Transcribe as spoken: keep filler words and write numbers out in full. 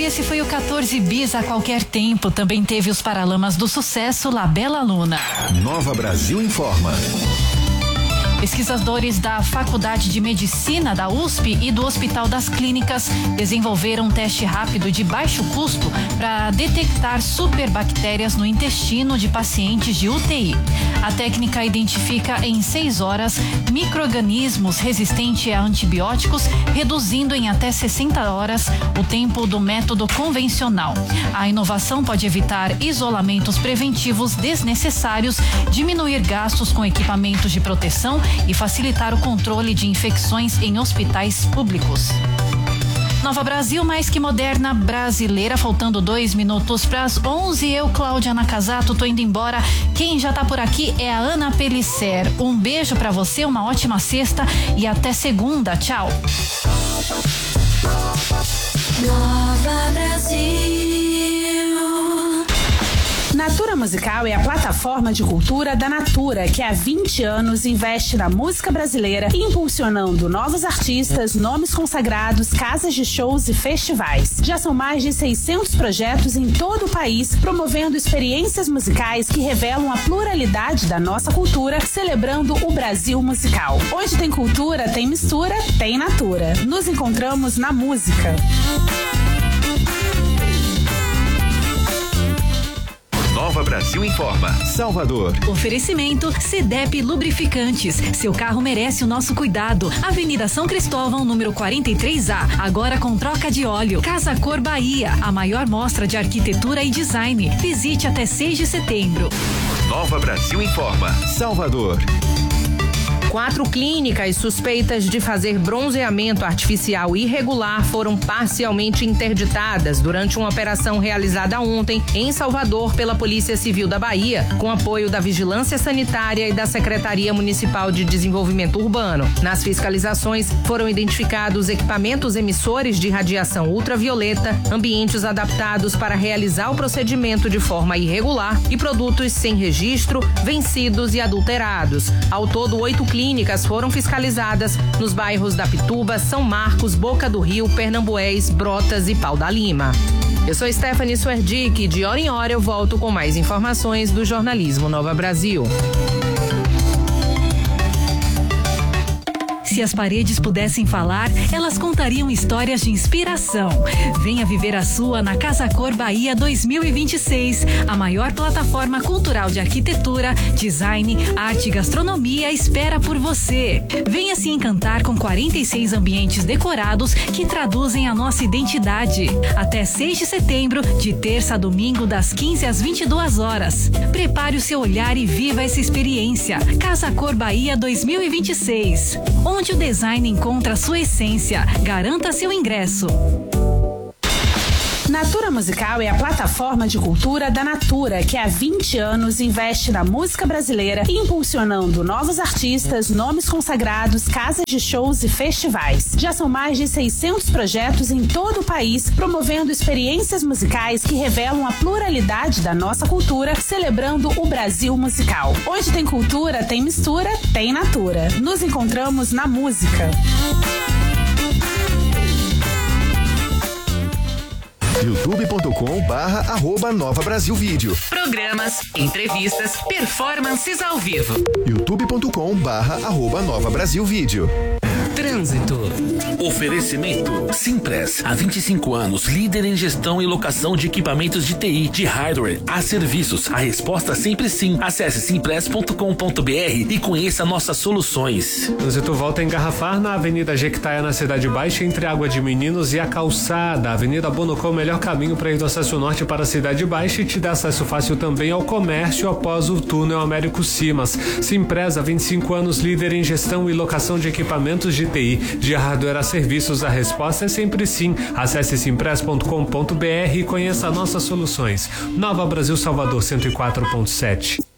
esse foi o quatorze bis a qualquer tempo. Também teve os Paralamas do Sucesso, La Bella Luna. Nova Brasil informa. Pesquisadores da Faculdade de Medicina da U S P e do Hospital das Clínicas desenvolveram um teste rápido de baixo custo para detectar superbactérias no intestino de pacientes de U T I. A técnica identifica em seis horas micro-organismos resistentes a antibióticos, reduzindo em até sessenta horas o tempo do método convencional. A inovação pode evitar isolamentos preventivos desnecessários, diminuir gastos com equipamentos de proteção e facilitar o controle de infecções em hospitais públicos. Nova Brasil, mais que moderna brasileira, faltando dois minutos para as onze. Eu, Cláudia Nakazato, tô indo embora. Quem já tá por aqui é a Ana Pellicer. Um beijo para você, uma ótima sexta e até segunda. Tchau. Nova Brasil. Natura Musical é a plataforma de cultura da Natura, que há vinte anos investe na música brasileira, impulsionando novos artistas, nomes consagrados, casas de shows e festivais. Já são mais de seiscentos projetos em todo o país, promovendo experiências musicais que revelam a pluralidade da nossa cultura, celebrando o Brasil musical. Onde tem cultura, tem mistura, tem Natura. Nos encontramos na música. Nova Brasil informa. Salvador. Oferecimento Cedep Lubrificantes. Seu carro merece o nosso cuidado. Avenida São Cristóvão, número quarenta e três A. Agora com troca de óleo. Casa Cor Bahia. A maior mostra de arquitetura e design. Visite até seis de setembro. Nova Brasil informa. Salvador. Quatro clínicas suspeitas de fazer bronzeamento artificial irregular foram parcialmente interditadas durante uma operação realizada ontem em Salvador pela Polícia Civil da Bahia, com apoio da Vigilância Sanitária e da Secretaria Municipal de Desenvolvimento Urbano. Nas fiscalizações foram identificados equipamentos emissores de radiação ultravioleta, ambientes adaptados para realizar o procedimento de forma irregular e produtos sem registro, vencidos e adulterados. Ao todo, oito clínicas Clínicas foram fiscalizadas nos bairros da Pituba, São Marcos, Boca do Rio, Pernambués, Brotas e Pau da Lima. Eu sou Stephanie Suerdick e de hora em hora eu volto com mais informações do jornalismo Nova Brasil. Se as paredes pudessem falar, elas contariam histórias de inspiração. Venha viver a sua na Casa Cor Bahia dois mil e vinte e seis, a maior plataforma cultural de arquitetura, design, arte e gastronomia espera por você. Venha se encantar com quarenta e seis ambientes decorados que traduzem a nossa identidade. Até seis de setembro, de terça a domingo, das quinze às vinte e duas horas. Prepare o seu olhar e viva essa experiência. Casa Cor Bahia dois mil e vinte e seis. Onde o design encontra sua essência. Garanta seu ingresso. Natura Musical é a plataforma de cultura da Natura, que há vinte anos investe na música brasileira, impulsionando novos artistas, nomes consagrados, casas de shows e festivais. Já são mais de seiscentos projetos em todo o país, promovendo experiências musicais que revelam a pluralidade da nossa cultura, celebrando o Brasil musical. Onde tem cultura, tem mistura, tem Natura. Nos encontramos na música. youtube ponto com barra arroba Nova Brasil Vídeo. Programas, entrevistas, performances ao vivo. youtube ponto com barra arroba Nova Brasil Vídeo. Trânsito. Oferecimento Simpress, há vinte e cinco anos, líder em gestão e locação de equipamentos de T I, de hardware, a serviços. A resposta sempre sim. Acesse simpress ponto com ponto br e conheça nossas soluções. Trânsito volta a engarrafar na Avenida Jequitaia, na Cidade Baixa, entre Água de Meninos e a Calçada. Avenida Bonocô, o melhor caminho para ir do acesso norte para a Cidade Baixa e te dá acesso fácil também ao comércio após o túnel Américo Simas. Simpress, há vinte e cinco anos, líder em gestão e locação de equipamentos de T I, de hardware a serviços. A resposta é sempre sim. Acesse simpress ponto com ponto br e conheça nossas soluções. Nova Brasil, Salvador cento e quatro ponto sete.